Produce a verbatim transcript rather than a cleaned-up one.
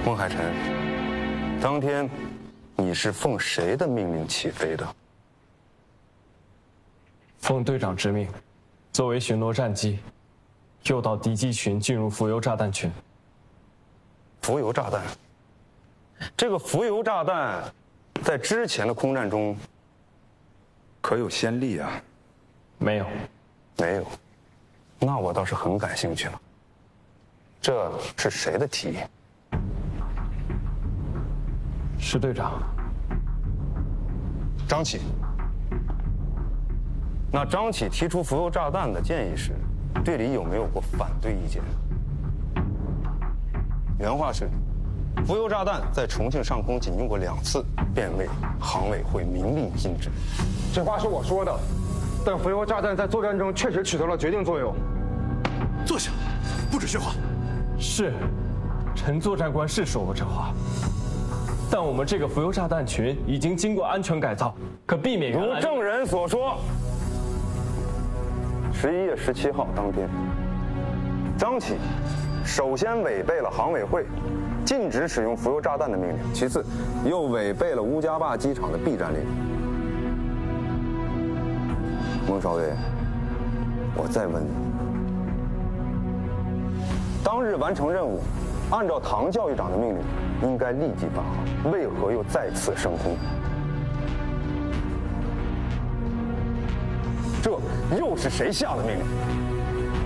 孟海晨，当天你是奉谁的命令起飞的？ 奉队长之命，作为巡逻战机，诱导敌机群进入浮油炸弹群。 浮油炸弹，这个浮油炸弹，在之前的空战中可有先例啊？ 没有， 没有。那我倒是很感兴趣了。这是谁的提议？ 是队长。 张启。那张启提出浮油炸弹的建议时，队里有没有过反对意见？原话是：浮油炸弹在重庆上空仅用过两次，便为航委会明令禁止。 这话是我说的，但浮油炸弹在作战中确实起到了决定作用。 坐下，不准说话。 是，陈作战官是说过这话。但我们这个浮油炸弹群已经经过安全改造，可避免原来。 如证人所说，十一月十七号当天，张启首先违背了航委会禁止使用浮油炸弹的命令，其次又违背了乌家坝机场的避战令。孟少尉，我再问你，当日完成任务，按照唐教育长的命令，应该立即返航，为何又再次升空？这又是谁下的命令？